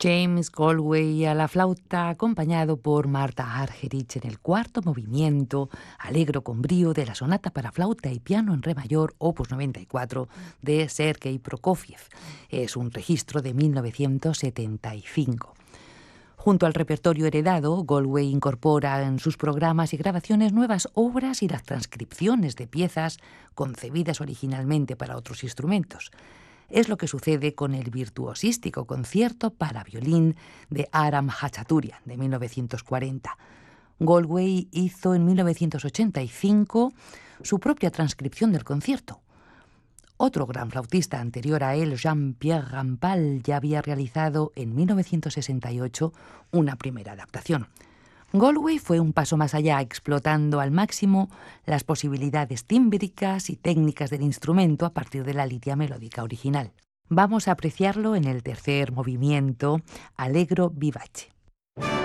James Galway a la flauta, acompañado por Marta Argerich en el cuarto movimiento, alegro con brío, de la sonata para flauta y piano en re mayor, opus 94, de Sergei Prokofiev. Es un registro de 1975. Junto al repertorio heredado, Galway incorpora en sus programas y grabaciones nuevas obras y las transcripciones de piezas concebidas originalmente para otros instrumentos. Es lo que sucede con el virtuosístico concierto para violín de Aram Hachaturian de 1940. Galway hizo en 1985 su propia transcripción del concierto. Otro gran flautista anterior a él, Jean-Pierre Rampal, ya había realizado en 1968 una primera adaptación. Galway fue un paso más allá, explotando al máximo las posibilidades tímbricas y técnicas del instrumento a partir de la lidia melódica original. Vamos a apreciarlo en el tercer movimiento, Allegro vivace.